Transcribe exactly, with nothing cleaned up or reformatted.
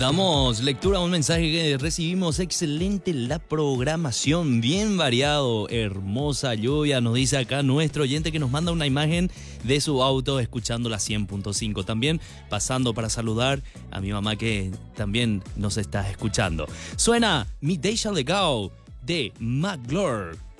Damos lectura a un mensaje que recibimos. Excelente la programación, bien variado, hermosa lluvia, nos dice acá nuestro oyente que nos manda una imagen de su auto escuchando la cien punto cinco. También pasando para saludar a mi mamá que también nos está escuchando. Suena Mi Deja Legal de McGlure.